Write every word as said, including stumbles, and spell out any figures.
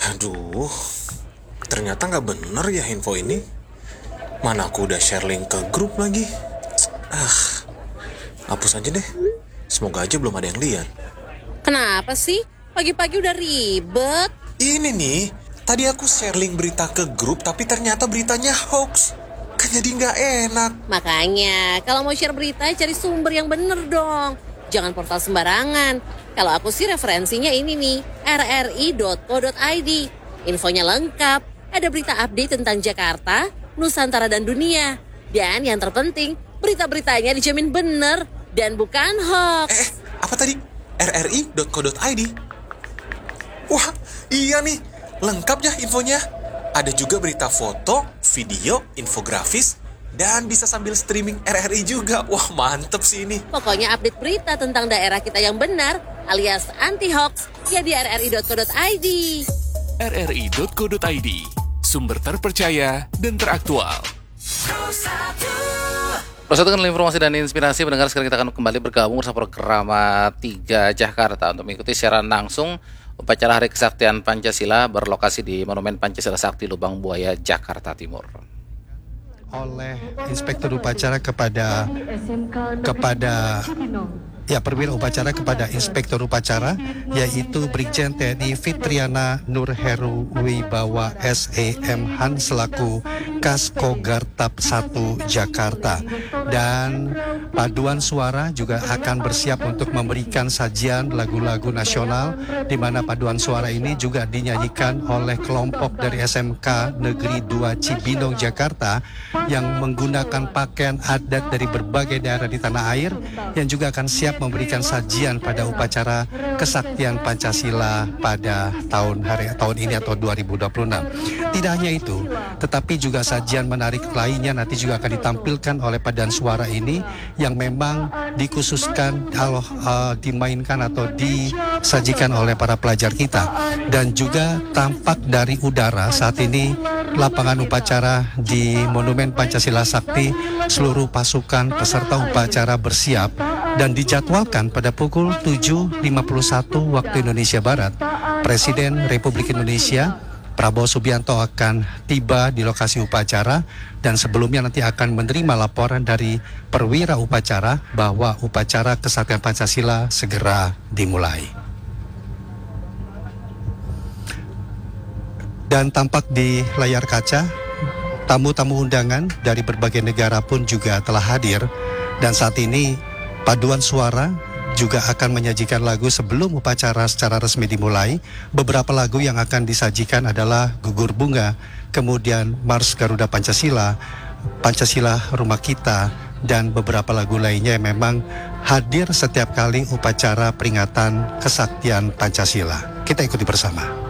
Aduh, ternyata nggak bener ya info ini. Mana aku udah share link ke grup lagi. Ah, hapus aja deh. Semoga aja belum ada yang lihat. Kenapa sih? Pagi-pagi udah ribet. Ini nih, tadi aku share link berita ke grup, tapi ternyata beritanya hoax. Kan jadi nggak enak. Makanya, kalau mau share berita, cari sumber yang bener dong. Jangan portal sembarangan. Kalau aku sih referensinya ini nih, r r i dot co dot i d. Infonya lengkap, ada berita update tentang Jakarta, Nusantara dan dunia. Dan yang terpenting, berita-beritanya dijamin bener dan bukan hoax. Eh, apa tadi? r r i dot co dot i d. Wah, iya nih, lengkap ya infonya. Ada juga berita foto, video, infografis, dan bisa sambil streaming R R I juga. Wah, mantep sih ini. Pokoknya update berita tentang daerah kita yang benar, alias anti-hoax, ya di r r i dot co dot i d. r r i dot co dot i d, sumber terpercaya dan teraktual. Bersatukan informasi dan inspirasi, pendengar, sekarang kita akan kembali bergabung bersama program tiga Jakarta untuk mengikuti secara langsung upacara Hari Kesaktian Pancasila berlokasi di Monumen Pancasila Sakti Lubang Buaya, Jakarta Timur. Oleh Inspektur Upacara kepada kepada ya perwira upacara kepada Inspektur Upacara, yaitu Brigjen T N I Fitriana Nur Heru Wibawa S E M Han selaku Kaskogartap satu Jakarta. Dan paduan suara juga akan bersiap untuk memberikan sajian lagu-lagu nasional, di mana paduan suara ini juga dinyanyikan oleh kelompok dari S M K Negeri dua Cibinong Jakarta yang menggunakan pakaian adat dari berbagai daerah di tanah air, yang juga akan siap memberikan sajian pada upacara Kesaktian Pancasila pada tahun hari tahun ini atau dua ribu dua puluh enam. Tidak hanya itu, tetapi juga sajian menarik lainnya nanti juga akan ditampilkan oleh paduan suara ini, yang memang dikhususkan kalau uh, dimainkan atau disajikan oleh para pelajar kita. Dan juga tampak dari udara saat ini lapangan upacara di Monumen Pancasila Sakti, seluruh pasukan peserta upacara bersiap dan dijadwalkan pada pukul tujuh lima puluh satu waktu Indonesia Barat. Presiden Republik Indonesia Prabowo Subianto akan tiba di lokasi upacara, dan sebelumnya nanti akan menerima laporan dari perwira upacara bahwa upacara Kesaktian Pancasila segera dimulai. Dan tampak di layar kaca, tamu-tamu undangan dari berbagai negara pun juga telah hadir, dan saat ini paduan suara juga akan menyajikan lagu sebelum upacara secara resmi dimulai. Beberapa lagu yang akan disajikan adalah Gugur Bunga, kemudian Mars Garuda Pancasila, Pancasila Rumah Kita, dan beberapa lagu lainnya yang memang hadir setiap kali upacara peringatan Kesaktian Pancasila. Kita ikuti bersama.